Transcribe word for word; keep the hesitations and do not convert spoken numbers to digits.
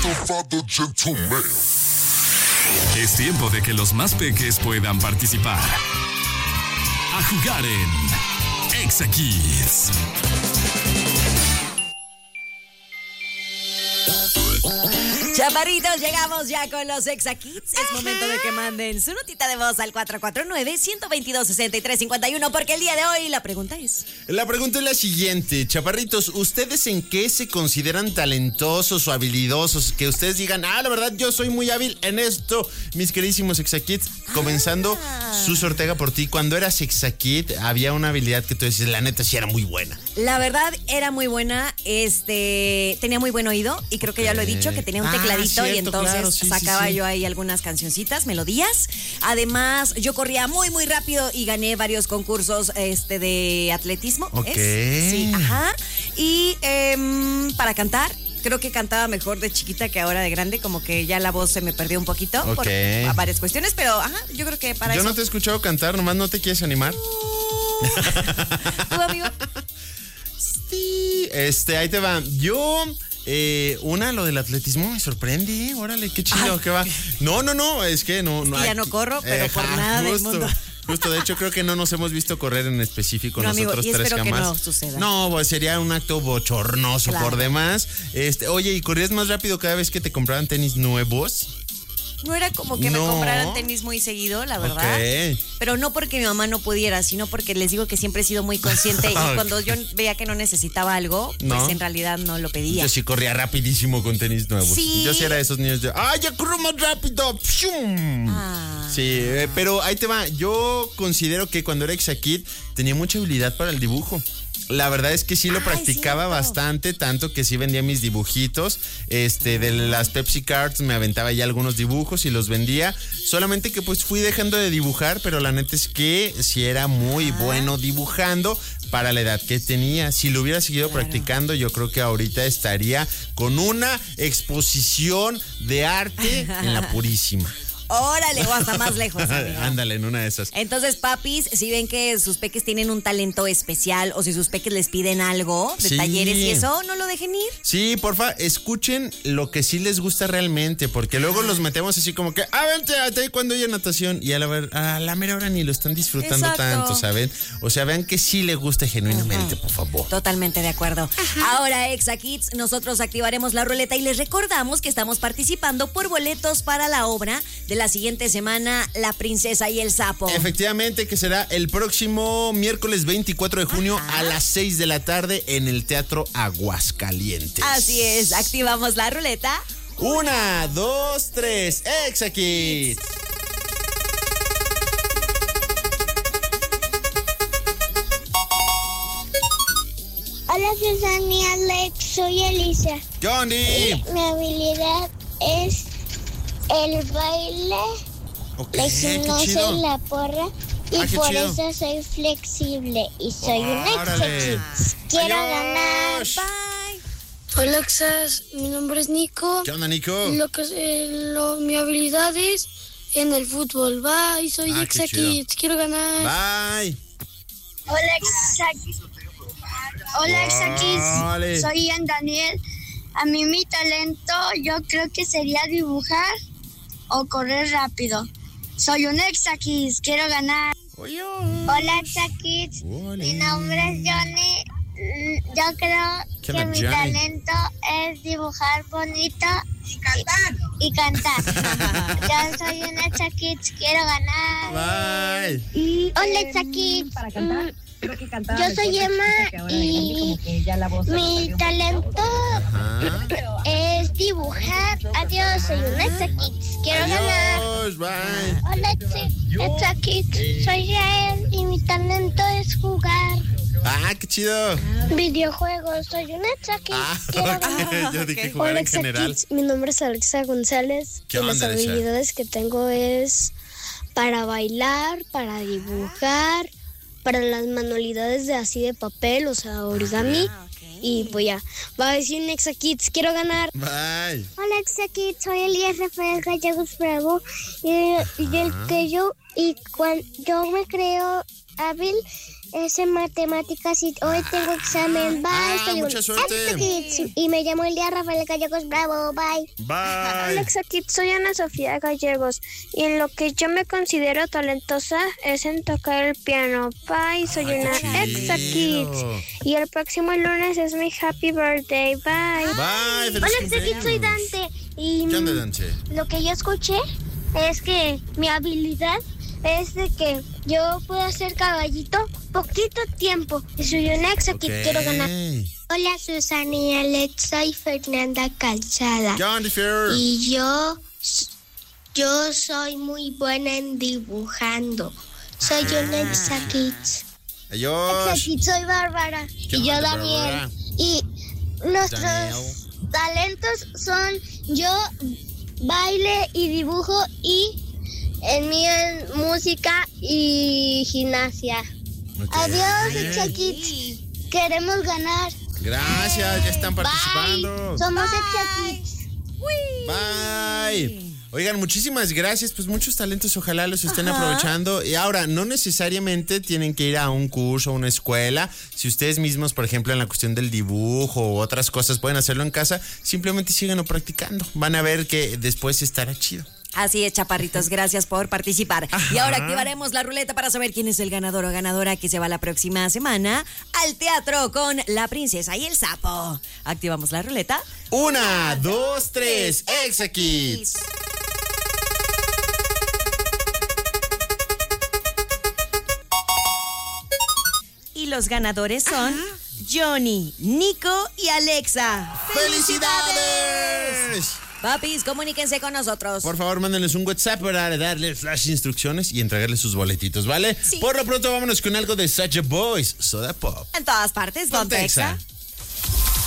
Es tiempo de que los más peques puedan participar. A jugar en Exa Kids. Chaparritos, llegamos ya con los Exa Kids. Es momento de que manden su notita de voz al cuatro cuatro nueve, uno dos dos, seis tres cinco uno, porque el día de hoy la pregunta es... La pregunta es la siguiente, chaparritos, ¿ustedes en qué se consideran talentosos o habilidosos? Que ustedes digan, ah, la verdad, yo soy muy hábil en esto, mis queridísimos Exa Kids. Comenzando, ah. Sus Ortega, por ti, cuando eras Exa Kid, había una habilidad que tú decías, la neta, sí era muy buena. La verdad, era muy buena, este, tenía muy buen oído, y creo okay. que ya lo he dicho, que tenía un teclado. Ah, cierto, y entonces claro, sí, sacaba sí, sí. yo ahí algunas cancioncitas, melodías. Además, yo corría muy, muy rápido y gané varios concursos este, de atletismo. Ok. ¿es? Sí, ajá. Y eh, para cantar, creo que cantaba mejor de chiquita que ahora de grande, como que ya la voz se me perdió un poquito okay. por varias cuestiones, pero ajá, yo creo que para yo eso... Yo no te he escuchado cantar, nomás no te quieres animar. Uh, ¿Tú, amigo? Sí, este, ahí te va. Yo... Eh, una, lo del atletismo me sorprende, órale, qué chido, Ay, ¿qué va? No, no, no, es que no... no es que ya hay, no corro, pero eh, por ja, nada justo, del mundo. Justo, de hecho, creo que no nos hemos visto correr en específico no, nosotros amigo, y tres espero jamás. Que no suceda. No, pues sería un acto bochornoso claro. por demás. Este, oye, ¿y corrías más rápido cada vez que te compraban tenis nuevos? No era como que no. me compraran tenis muy seguido, la verdad. Okay. Pero no porque mi mamá no pudiera, sino porque les digo que siempre he sido muy consciente y cuando yo veía que no necesitaba algo, pues no. en realidad no lo pedía. Yo sí corría rapidísimo con tenis nuevos. Sí. Yo sí era de esos niños de, ¡ay, ya corro más rápido! Ah. Sí, eh, pero ahí te va. Yo considero que cuando era Exa Kid tenía mucha habilidad para el dibujo. La verdad es que sí lo Ay, practicaba cierto. bastante, tanto que sí vendía mis dibujitos. Este, de las Pepsi Cards me aventaba ya algunos dibujos y los vendía. Solamente que pues fui dejando de dibujar, pero la neta es que sí era muy ah. bueno dibujando para la edad que tenía. Si lo hubiera seguido claro. practicando, yo creo que ahorita estaría con una exposición de arte en la Purísima. Órale, o hasta más lejos, amigo. Ándale, en una de esas. Entonces, papis, si ven que sus peques tienen un talento especial o si sus peques les piden algo de sí. talleres y eso, no lo dejen ir. Sí, porfa, escuchen lo que sí les gusta realmente, porque luego ah. los metemos así como que, ah, vente a taekwondo y a natación, y a la, ver, a la mera hora ni lo están disfrutando Exacto. tanto, ¿saben? O sea, vean que sí les gusta genuinamente, uh-huh. por favor. Totalmente de acuerdo. Ajá. Ahora, Exa Kids, nosotros activaremos la ruleta y les recordamos que estamos participando por boletos para la obra de la siguiente semana, La Princesa y el Sapo. Efectivamente, que será el próximo miércoles veinticuatro de junio Ajá. a las seis de la tarde en el Teatro Aguascalientes. Así es, activamos la ruleta. Una, dos, tres, Exa Kids. Hola, Susana y Alex, soy Elisa. Johnny. Y mi habilidad es el baile, okay, la gimnasia y la porra. Y ah, por chido. eso soy flexible y soy oh, un Exa Kids. Quiero Adiós. ganar. Bye. Hola, Exas. Mi nombre es Nico. ¿Qué onda, Nico? Lo que, eh, lo, mi habilidad es en el fútbol. Bye, soy ah, Exa Kids. Quiero ganar. Bye. Hola, Exa Kids. Hola, Exa Kids. Vale. Soy Ian Daniel. A mí mi talento yo creo que sería dibujar o correr rápido. Soy un Exa Kids, quiero ganar. Oye. Hola, Exa Kids. Ole. Mi nombre es Johnny. Yo creo que onda, mi Johnny? talento es dibujar bonito y cantar. Y, y cantar. Yo soy un Exa Kids, quiero ganar. Bye. Y, Hola, Exa Kids. Para cantar. Creo que cantaba Yo soy Emma y mi talento Ajá. es dibujar. Adiós, soy un Exa Kids. Quiero Adiós, ganar. Bye. Hola, Exa Kids. Soy Yael y mi talento es jugar. Ah, qué chido. Videojuegos. Soy un Exa Kids. Ah, Quiero okay. ganar. Yo dije jugar Hola, en general. Kids. Mi nombre es Alexa González. ¿Qué y onda, las Alexa? habilidades que tengo es para bailar, para dibujar, para las manualidades de así de papel, o sea, origami. Ah, okay. Y pues ya, va a decir Exa Kids, quiero ganar. Bye. Hola, Exa Kids, soy Elías Rafael Gallegos Bravo. Y, y el que yo, y cuando yo me creo hábil es en matemáticas y hoy tengo examen. Bye, Ah, soy mucha un suerte. Exa Kids y me llamo Elia Rafael Gallegos Bravo. Bye. Bye. Alexa Kids, soy Ana Sofía Gallegos y en lo que yo me considero talentosa es en tocar el piano. Bye, soy Ay, una qué Exa chido. Kids y el próximo lunes es mi happy birthday. Bye. Bye. Feliz Hola, Exa Kids, soy cumpleaños. Dante y ¿Qué onda, Dante? lo que yo escuché es que mi habilidad es de que yo puedo hacer caballito poquito tiempo y soy un Exa Kid, Ok. quiero ganar. Hola, Susana y Alex, soy Fernanda Calzada. ¿Qué onda, Fer? Y yo, yo soy muy buena en dibujando. Soy un Exa Kids. Adiós. Exa Kids, soy Bárbara. ¿Qué Y yo onda, Daniel. Bárbara? Y nuestros Daniel. talentos son yo baile y dibujo y el mío es música y gimnasia. Ok. Adiós, Exa Kids. Queremos ganar. Gracias, ya están participando. Bye. Somos Exa Kids. Bye. Oigan, muchísimas gracias. Pues muchos talentos, ojalá los estén Ajá. aprovechando. Y ahora, no necesariamente tienen que ir a un curso o una escuela. Si ustedes mismos, por ejemplo, en la cuestión del dibujo u otras cosas, pueden hacerlo en casa, simplemente síganlo practicando. Van a ver que después estará chido. Así es, chaparritos, gracias por participar. Ajá. Y ahora activaremos la ruleta para saber quién es el ganador o ganadora que se va la próxima semana al teatro con La Princesa y el Sapo. Activamos la ruleta. Una, dos, tres, Exa Kids. Y los ganadores son Johnny, Nico y Alexa. ¡Felicidades! Papis, comuníquense con nosotros. Por favor, mándenles un WhatsApp para darles las instrucciones y entregarles sus boletitos, ¿vale? Sí. Por lo pronto, vámonos con algo de Sacha Boys, Soda Pop. En todas partes, Ponte Ponte Exa. Exa.